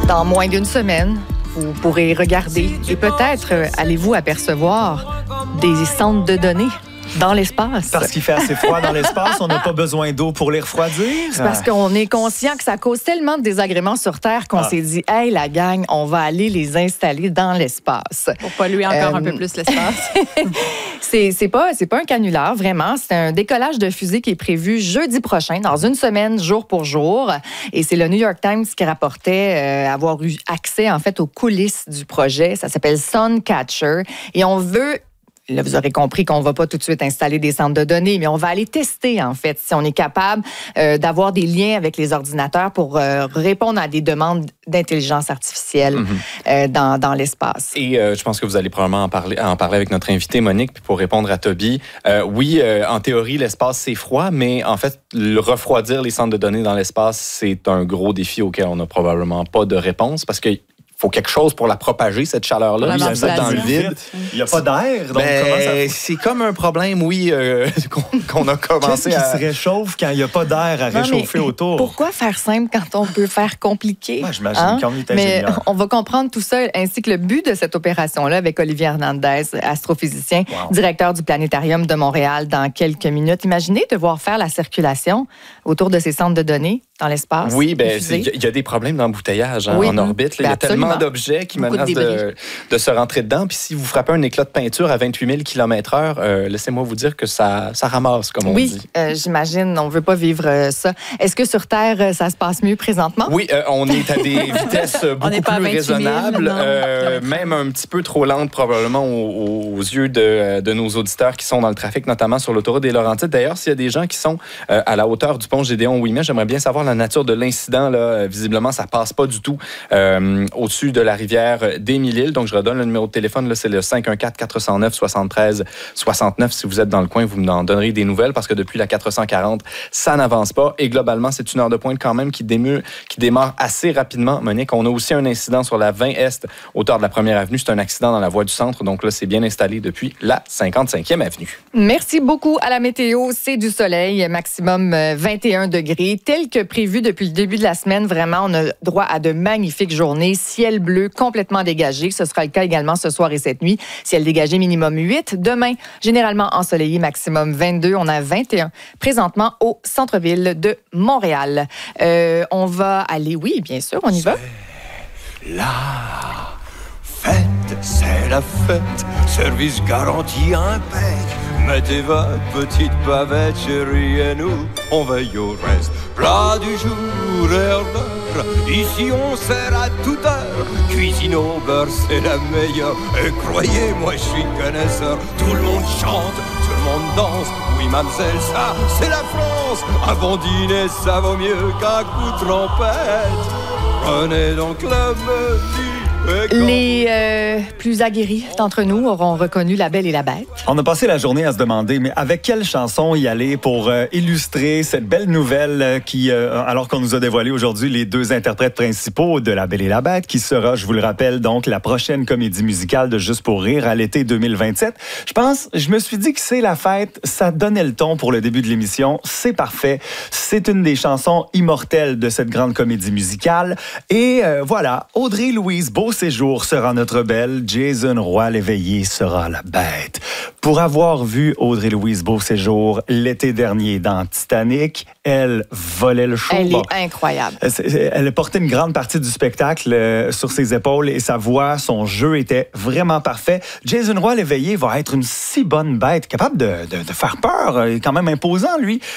Dans moins d'une semaine, vous pourrez regarder et peut-être allez-vous apercevoir des centres de données dans l'espace. Parce qu'il fait assez froid dans l'espace, on n'a pas besoin d'eau pour les refroidir. C'est parce qu'on est conscient que ça cause tellement de désagréments sur Terre qu'on s'est dit, hey, la gang, on va aller les installer dans l'espace. Pour polluer encore un peu plus l'espace. C'est pas un canular, vraiment. C'est un décollage de fusée qui est prévu jeudi prochain, dans une semaine, jour pour jour. Et c'est le New York Times qui rapportait avoir eu accès, en fait, aux coulisses du projet. Ça s'appelle Suncatcher. Et on veut... Là, vous aurez compris qu'on ne va pas tout de suite installer des centres de données, mais on va aller tester, en fait, si on est capable d'avoir des liens avec les ordinateurs pour répondre à des demandes d'intelligence artificielle dans l'espace. Et je pense que vous allez probablement en parler avec notre invité, Monique. Puis pour répondre à Toby, oui, en théorie, l'espace, c'est froid, mais en fait, refroidir les centres de données dans l'espace, c'est un gros défi auquel on n'a probablement pas de réponse parce que faut quelque chose pour la propager, cette chaleur-là. Puis ça dans le vide. Il n'y a pas d'air. Donc comment ça... C'est comme un problème, oui, qu'on a commencé Qu'est-ce qui se réchauffe quand il n'y a pas d'air à réchauffer autour? Pourquoi faire simple quand on peut faire compliqué? Ouais, j'imagine qu'on est ingénieur. Mais on va comprendre tout ça, ainsi que le but de cette opération-là avec Olivier Hernandez, astrophysicien, directeur du Planétarium de Montréal, dans quelques minutes. Imaginez devoir faire la circulation autour de ces centres de données dans l'espace. Oui, il y a des problèmes d'embouteillage en orbite. Là. Il y a tellement d'objets qui menacent de se rentrer dedans. Puis si vous frappez un éclat de peinture à 28 000 km/h, laissez-moi vous dire que ça ramasse, comme on dit. Oui, j'imagine. On ne veut pas vivre ça. Est-ce que sur Terre, ça se passe mieux présentement? Oui, on est à des vitesses beaucoup plus raisonnables, même un petit peu trop lentes probablement aux yeux de nos auditeurs qui sont dans le trafic, notamment sur l'autoroute des Laurentides. D'ailleurs, s'il y a des gens qui sont à la hauteur du pont Gédéon-Ouimet, j'aimerais bien savoir la nature de l'incident. Là. Visiblement, ça passe pas du tout au-dessus de la rivière d'Émile-Île. Donc, je redonne le numéro de téléphone. Là, c'est le 514-409-73-69. Si vous êtes dans le coin, vous m'en donnerez des nouvelles parce que depuis la 440, ça n'avance pas. Et globalement, c'est une heure de pointe quand même qui démarre assez rapidement. Monique, on a aussi un incident sur la 20 Est, hauteur de la 1er avenue. C'est un accident dans la voie du centre. Donc là, c'est bien installé depuis la 55e avenue. Merci beaucoup à la météo. C'est du soleil, maximum 21 degrés. Tel que prévu depuis le début de la semaine, vraiment, on a droit à de magnifiques journées. Ciel bleu complètement dégagé. Ce sera le cas également ce soir et cette nuit. Ciel dégagé minimum 8. Demain, généralement ensoleillé, maximum 22. On a 21 présentement au centre-ville de Montréal. On va aller, oui, bien sûr, on y va. La fête, c'est la fête. Service garanti impec. Mettez votre petite bavette, chérie, et nous, on veille au reste. Plat du jour, heure d'heure, ici on sert à toute heure. Cuisine au beurre, c'est la meilleure. Et croyez-moi, je suis connaisseur. Tout le monde chante, tout le monde danse. Oui, mademoiselle, ça, c'est la France. Un bon dîner, ça vaut mieux qu'un coup de trompette. Prenez donc la menu. Les plus aguerris d'entre nous auront reconnu La Belle et la Bête. On a passé la journée à se demander, mais avec quelle chanson y aller pour illustrer cette belle nouvelle qui, alors qu'on nous a dévoilé aujourd'hui les deux interprètes principaux de La Belle et la Bête, qui sera, je vous le rappelle, donc la prochaine comédie musicale de Juste pour rire à l'été 2027. Je me suis dit que c'est la fête, ça donnait le ton pour le début de l'émission, c'est parfait. C'est une des chansons immortelles de cette grande comédie musicale. Et voilà, Audrey-Louise Beauséjour sera notre belle, Jason Roy l'éveillé sera la bête. Pour avoir vu Audrey-Louise Beauséjour l'été dernier dans Titanic, elle volait le show. Elle est incroyable. Elle portait une grande partie du spectacle sur ses épaules et sa voix, son jeu était vraiment parfait. Jason Roy l'éveillé va être une si bonne bête, capable de faire peur, quand même imposant lui.